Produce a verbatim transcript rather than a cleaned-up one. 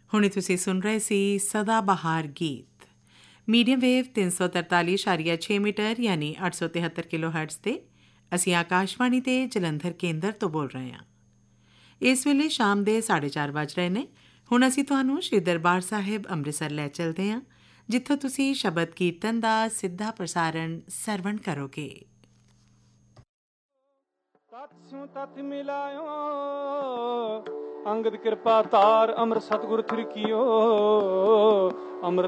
ਹੁਣੇ ਤੁਸੀਂ ਸੁਣ ਰਹੇ ਸੀ ਸਦਾ ਬਹਾਰ ਗੀਤ ਮੀਡੀਅਮ ਵੇਵ ਤਿੰਨ ਸੌ ਤਰਤਾਲੀ ਇਸ਼ਾਰੀਆ ਛੇ ਮੀਟਰ ਯਾਨੀ ਅੱਠ ਸੌ ਤਿਹੱਤਰ ਕਿਲੋ ਹਰਟਜ਼ 'ਤੇ। ਅਸੀਂ ਆਕਾਸ਼ਵਾਣੀ ਦੇ ਜਲੰਧਰ ਕੇਂਦਰ ਤੋਂ ਬੋਲ ਰਹੇ ਹਾਂ। ਇਸ ਵੇਲੇ ਸ਼ਾਮ ਦੇ ਸਾਢੇ ਚਾਰ ਵੱਜ ਰਹੇ ਨੇ। ਹੁਣ ਅਸੀਂ ਤੁਹਾਨੂੰ ਸ਼੍ਰੀ ਦਰਬਾਰ ਸਾਹਿਬ ਅੰਮ੍ਰਿਤਸਰ ਲੈ ਚੱਲਦੇ ਹਾਂ, ਜਿੱਥੋਂ ਤੁਸੀਂ ਸ਼ਬਦ ਕੀਰਤਨ ਦਾ ਸਿੱਧਾ ਪ੍ਰਸਾਰਣ ਸਰਵਣ ਕਰੋਗੇ। ਤਤ ਸਿਉ ਤਤ ਮਿਲਾਇਓ ਅੰਗਦ ਕਿਰਪਾ ਤਾਰ ਅੰਮ੍ਰਿਤ ਸਤਿਗੁਰ ਥਿਰਕੀਓ ਅੰਮ੍ਰਿਤ